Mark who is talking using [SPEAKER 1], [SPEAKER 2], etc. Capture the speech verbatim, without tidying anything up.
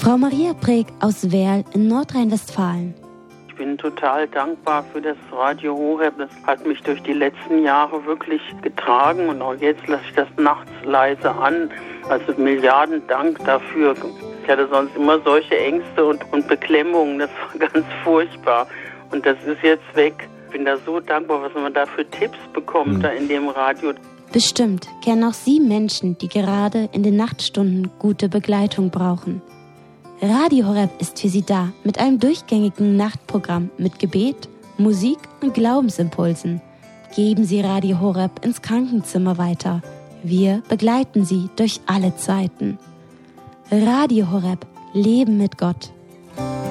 [SPEAKER 1] Frau Maria Preg aus Werl in Nordrhein-Westfalen.
[SPEAKER 2] Ich bin total dankbar für das Radio Horeb. Das hat mich durch die letzten Jahre wirklich getragen und auch jetzt lasse ich das nachts leise an. Also Milliarden Dank dafür. Ich hatte sonst immer solche Ängste und, und Beklemmungen. Das war ganz furchtbar. Und das ist jetzt weg. Ich bin da so dankbar, was man da für Tipps bekommt, mhm. da in dem Radio.
[SPEAKER 1] Bestimmt kennen auch Sie Menschen, die gerade in den Nachtstunden gute Begleitung brauchen. Radio Horeb ist für Sie da mit einem durchgängigen Nachtprogramm mit Gebet, Musik und Glaubensimpulsen. Geben Sie Radio Horeb ins Krankenzimmer weiter. Wir begleiten Sie durch alle Zeiten. Radio Horeb, Leben mit Gott.